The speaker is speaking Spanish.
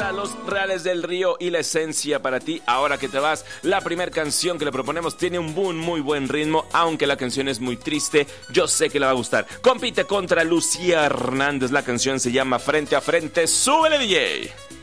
banda Los Reales del Río y La Esencia para ti. Ahora que te vas, la primera canción que le proponemos tiene un muy buen ritmo, aunque la canción es muy triste. Yo sé que le va a gustar. Compite contra Lucía Hernández. La canción se llama Frente a Frente. ¡Súbele, DJ!